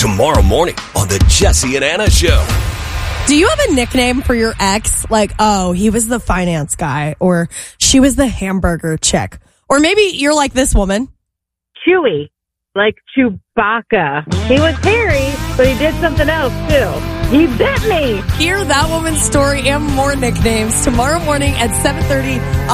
tomorrow morning on the Jesse and Anna Show. Do you have a nickname for your ex? Like, oh, he was the finance guy, or she was the hamburger chick. Or maybe you're like this woman. Chewy, like Chewbacca. He was hairy, but he did something else too. He bit me. Hear that woman's story and more nicknames tomorrow morning at 7:30 on